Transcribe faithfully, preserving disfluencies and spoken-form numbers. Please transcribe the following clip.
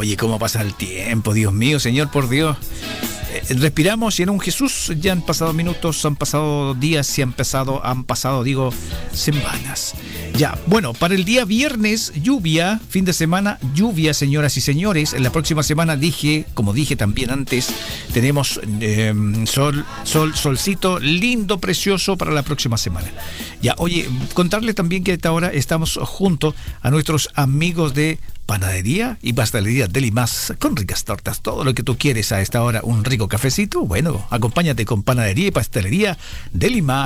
Oye, cómo pasa el tiempo, Dios mío, Señor, por Dios. Eh, respiramos y en un Jesús ya han pasado minutos, han pasado días y han pasado, han pasado, digo, semanas. Ya, bueno, para el día viernes, lluvia, fin de semana, lluvia, señoras y señores. En la próxima semana dije, como dije también antes, tenemos eh, sol, sol, solcito lindo, precioso para la próxima semana. Ya, oye, contarles también que a esta hora estamos junto a nuestros amigos de Panadería y Pastelería Delimas, con ricas tortas, todo lo que tú quieres a esta hora, un rico cafecito. Bueno, acompáñate con Panadería y Pastelería Delimas.